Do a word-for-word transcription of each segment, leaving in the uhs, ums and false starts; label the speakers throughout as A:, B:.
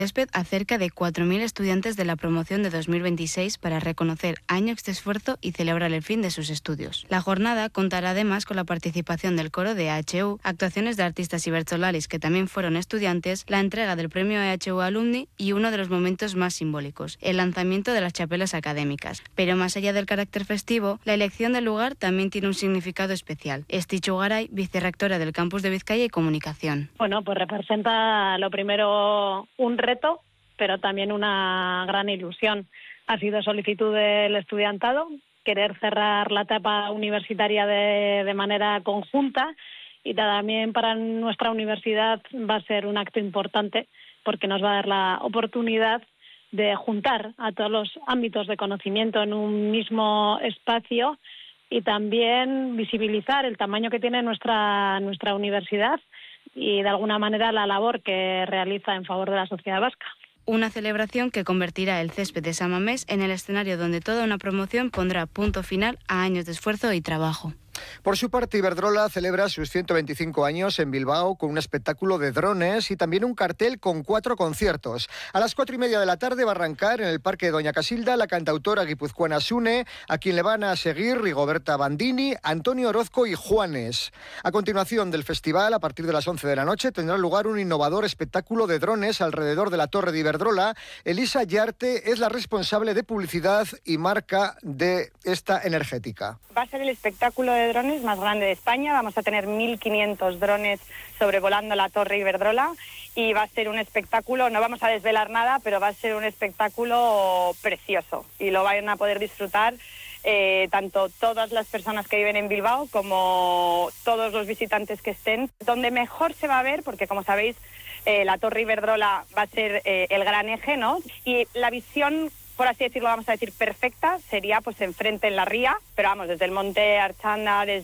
A: césped a cerca de cuatro mil estudiantes de la promoción de dos mil veintiséis para reconocer años de esfuerzo y celebrar el fin de sus estudios. La jornada contará además con la participación del coro de E H U, actuaciones de artistas y bertzolaris que también fueron estudiantes, la entrega del premio E H U Alumni y uno de los momentos más simbólicos, el lanzamiento de las chapelas académicas. Pero más allá del carácter festivo, la elección del lugar también tiene un significado especial. Estitxu Garay, vicerrectora del Campus de Vizcaya y Comunicación.
B: Bueno, pues representa lo primero un reto, pero también una gran ilusión. Ha sido solicitud del estudiantado, querer cerrar la etapa universitaria de, de manera conjunta, y también para nuestra universidad va a ser un acto importante porque nos va a dar la oportunidad de juntar a todos los ámbitos de conocimiento en un mismo espacio y también visibilizar el tamaño que tiene nuestra, nuestra universidad y de alguna manera la labor que realiza en favor de la sociedad vasca.
A: Una celebración que convertirá el césped de San Mamés en el escenario donde toda una promoción pondrá punto final a años de esfuerzo y trabajo.
C: Por su parte, Iberdrola celebra sus ciento veinticinco años en Bilbao con un espectáculo de drones y también un cartel con cuatro conciertos. A las cuatro y media de la tarde va a arrancar en el Parque Doña Casilda la cantautora guipuzcoana Sune, a quien le van a seguir Rigoberta Bandini, Antonio Orozco y Juanes. A continuación del festival, a partir de las once de la noche, tendrá lugar un innovador espectáculo de drones alrededor de la torre de Iberdrola. Elisa Yarte es la responsable de publicidad y marca de esta energética.
D: Va a ser el espectáculo de drones más grande de España. Vamos a tener mil quinientos drones sobrevolando la torre Iberdrola y va a ser un espectáculo, no vamos a desvelar nada, pero va a ser un espectáculo precioso y lo van a poder disfrutar eh, tanto todas las personas que viven en Bilbao como todos los visitantes que estén. Donde mejor se va a ver, porque como sabéis, eh, la torre Iberdrola va a ser eh, el gran eje, ¿no? Y la visión, por así decirlo, vamos a decir perfecta, sería pues enfrente en la ría, pero vamos, desde el monte Archanda, desde...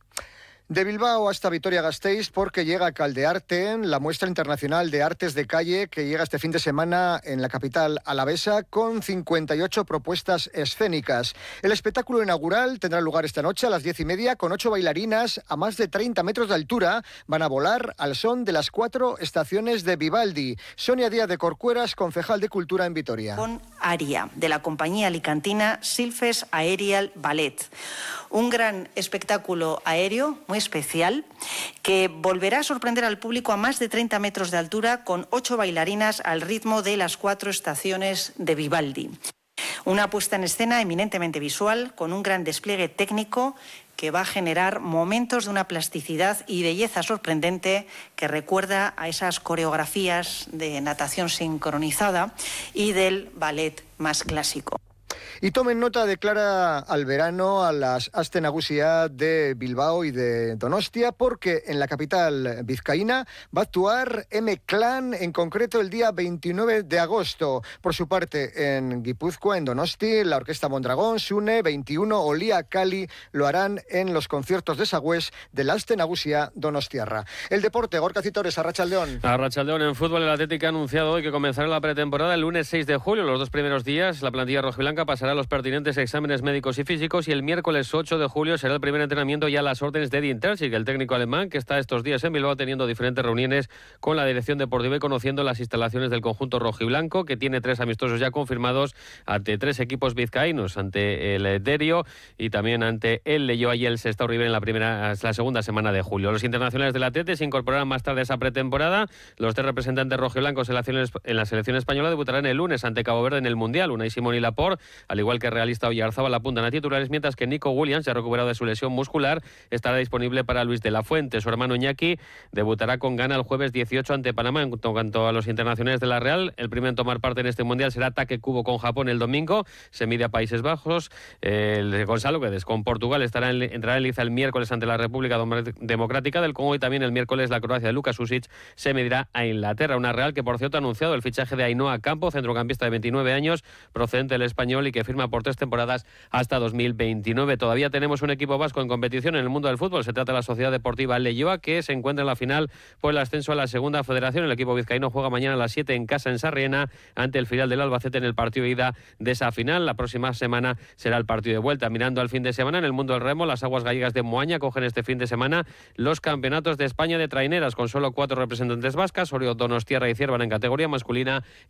C: De Bilbao hasta Vitoria-Gasteiz, porque llega a Caldearte, la muestra internacional de artes de calle que llega este fin de semana en la capital alavesa con cincuenta y ocho propuestas escénicas. El espectáculo inaugural tendrá lugar esta noche a las diez y media con ocho bailarinas a más de treinta metros de altura. Van a volar al son de las cuatro estaciones de Vivaldi. Sonia Díaz de Corcueras, concejal de Cultura en Vitoria.
E: Con Aria, de la compañía alicantina Silfes Aerial Ballet. Un gran espectáculo aéreo muy especial que volverá a sorprender al público a más de treinta metros de altura con ocho bailarinas al ritmo de las cuatro estaciones de Vivaldi. Una puesta en escena eminentemente visual con un gran despliegue técnico que va a generar momentos de una plasticidad y belleza sorprendente que recuerda a esas coreografías de natación sincronizada y del ballet más clásico.
C: Y tomen nota de cara al verano a las Aste Nagusia de Bilbao y de Donostia, porque en la capital vizcaína va a actuar M-Clan, en concreto el día veintinueve de agosto. Por su parte, en Guipúzcoa, en Donosti, la Orquesta Mondragón, Sune, veintiuno, Olía, Cali, lo harán en los conciertos de Sagüés de la Aste Nagusia Donostiarra. El deporte, Gorka Citores, Arratsaldeon.
F: Arratsaldeon, en fútbol, el Atlético ha anunciado hoy que comenzará la pretemporada el lunes seis de julio. Los dos primeros días, la plantilla rojiblanca pasará los pertinentes exámenes médicos y físicos y el miércoles ocho de julio será el primer entrenamiento ya a las órdenes de Edin Terzic, el técnico alemán que está estos días en Bilbao teniendo diferentes reuniones con la dirección deportiva y conociendo las instalaciones del conjunto rojiblanco, que tiene tres amistosos ya confirmados ante tres equipos vizcaínos, ante el Derio y también ante el Leioa y el Sestao River en la primera, la segunda semana de julio. Los internacionales del Atleti se incorporarán más tarde a esa pretemporada. Los tres representantes rojiblancos en la, en la selección española debutarán el lunes ante Cabo Verde en el Mundial. Unai Simón y Laporte, al igual que realista Oyarzábal, apuntan a titulares, mientras que Nico Williams, ya recuperado de su lesión muscular, estará disponible para Luis de la Fuente. Su hermano Iñaki debutará con Ghana el jueves dieciocho ante Panamá. En cuanto a los internacionales de la Real, el primero en tomar parte en este Mundial será Take Kubo con Japón el domingo. Se mide a Países Bajos. El de Gonzalo Guedes con Portugal estará en, entrará en liza el miércoles ante la República Democrática del Congo, y también el miércoles la Croacia de Luka Susic se medirá a Inglaterra. Una Real que, por cierto, ha anunciado el fichaje de Ainhoa Campo, centrocampista de veintinueve años, procedente del Español y que firma por tres temporadas hasta dos mil veintinueve. Todavía tenemos un equipo vasco en competición en el mundo del fútbol. Se trata de la Sociedad Deportiva Leioa, que se encuentra en la final por el ascenso a la segunda federación. El equipo vizcaíno juega mañana a las siete en casa en Sarriena ante el filial del Albacete en el partido de ida de esa final. La próxima semana será el partido de vuelta. Mirando al fin de semana, en el mundo del remo, las aguas gallegas de Moaña cogen este fin de semana los campeonatos de España de traineras con solo cuatro representantes vascas. Orio, Donostiarra y Ciervan en categoría masculina